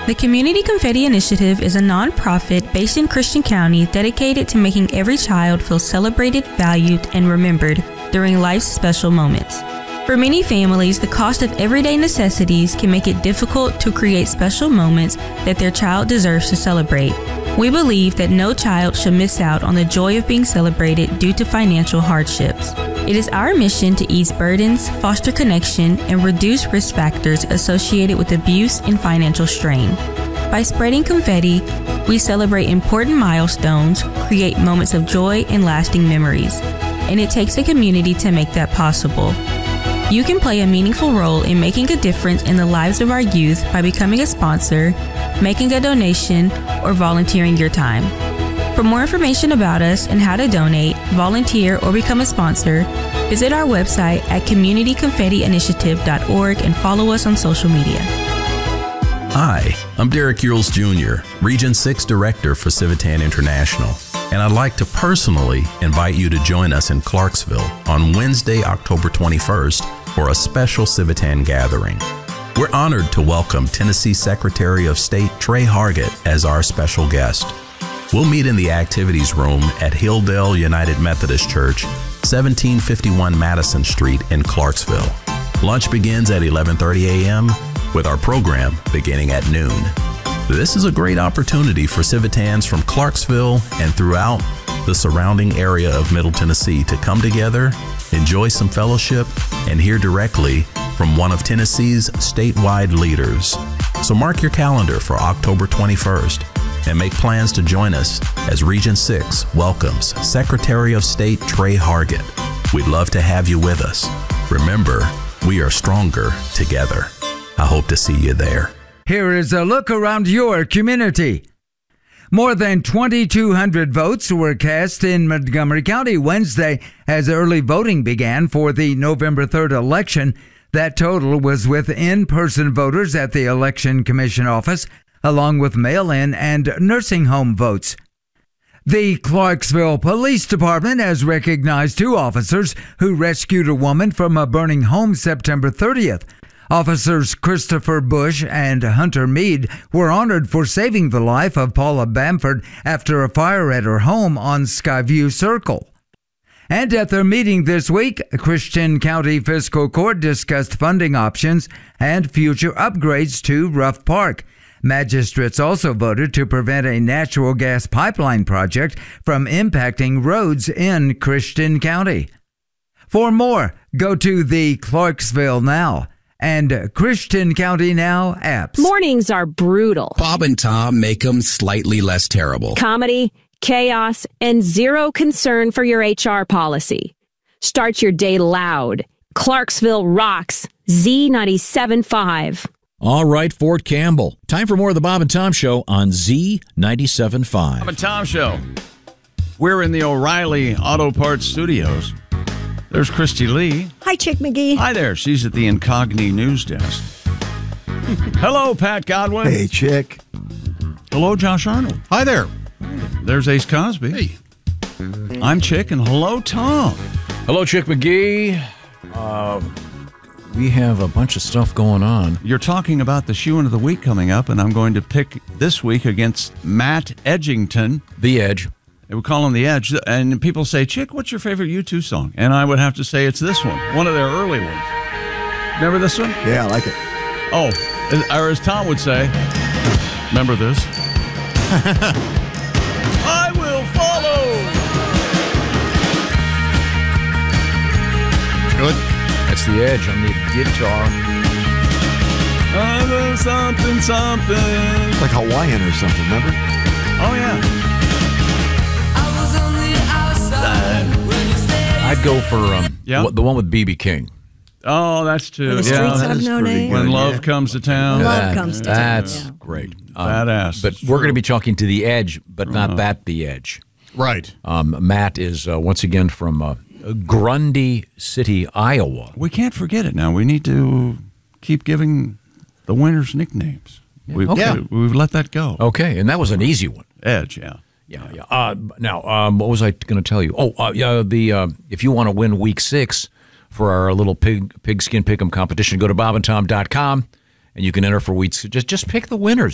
The Community Confetti Initiative is a nonprofit based in Christian County dedicated to making every child feel celebrated, valued, and remembered during life's special moments. For many families, the cost of everyday necessities can make it difficult to create special moments that their child deserves to celebrate. We believe that no child should miss out on the joy of being celebrated due to financial hardships. It is our mission to ease burdens, foster connection, and reduce risk factors associated with abuse and financial strain. By spreading confetti, we celebrate important milestones, create moments of joy and lasting memories. And it takes a community to make that possible. You can play a meaningful role in making a difference in the lives of our youth by becoming a sponsor, making a donation, or volunteering your time. For more information about us and how to donate, volunteer, or become a sponsor, visit our website at communityconfettiinitiative.org and follow us on social media. Hi, I'm Derek Yules Jr., Region 6 Director for Civitan International, and I'd like to personally invite you to join us in Clarksville on Wednesday, October 21st for a special Civitan gathering. We're honored to welcome Tennessee Secretary of State Trey Hargett as our special guest. We'll meet in the activities room at Hilldale United Methodist Church, 1751 Madison Street in Clarksville. Lunch begins at 11:30 a.m. with our program beginning at noon. This is a great opportunity for Civitans from Clarksville and throughout the surrounding area of Middle Tennessee to come together, enjoy some fellowship, and hear directly from one of Tennessee's statewide leaders. So mark your calendar for October 21st and make plans to join us as Region 6 welcomes Secretary of State Trey Hargett. We'd love to have you with us. Remember, we are stronger together. I hope to see you there. Here is a look around your community. More than 2,200 votes were cast in Montgomery County Wednesday as early voting began for the November 3rd election. That total was with in-person voters at the Election Commission office, along with mail-in and nursing home votes. The Clarksville Police Department has recognized 2 officers who rescued a woman from a burning home September 30th. Officers Christopher Bush and Hunter Mead were honored for saving the life of Paula Bamford after a fire at her home on Skyview Circle. And at their meeting this week, Christian County Fiscal Court discussed funding options and future upgrades to Ruff Park. Magistrates also voted to prevent a natural gas pipeline project from impacting roads in Christian County. For more, go to the Clarksville Now and Christian County Now apps. Mornings are brutal. Bob and Tom make them slightly less terrible. Comedy, chaos, and zero concern for your HR policy. Start your day loud. Clarksville rocks. Z97.5. All right, Fort Campbell. Time for more of the Bob and Tom Show on Z97.5. Bob and Tom Show. We're in the O'Reilly Auto Parts Studios. There's Christy Lee. Hi, Chick McGee. Hi there. She's at the Incogni News Desk. Hello, Pat Godwin. Hey, Chick. Hello, Josh Arnold. Hi there. There's Ace Cosby. Hey. I'm Chick, and hello, Tom. Hello, Chick McGee. We have a bunch of stuff going on. You're talking about the Shoe-In of the Week coming up, and I'm going to pick this week against Matt Edgington. The Edge. They would call him The Edge. And people say, Chick, what's your favorite U2 song? And I would have to say it's this one of their early ones. Remember this one? Yeah, I like it. Oh, or as Tom would say, remember this? I will follow. Good. That's The Edge on the guitar. Something, something. It's like Hawaiian or something, remember? Oh, yeah. I'd go for the one with B.B. King. Oh, that's true. The streets have no name. When love comes to town. Comes to town. That's great. Badass. But we're going to be talking to The Edge, but not that The Edge. Right. Matt is, once again, from Grundy City, Iowa. We can't forget it now. We need to keep giving the winners nicknames. We've let that go. Okay, and that was an easy one. Edge, yeah. Yeah. Now, what was I going to tell you? If you want to win Week 6 for our little pigskin pick'em competition, go to bobandtom.com and you can enter for weeks. Just pick the winners.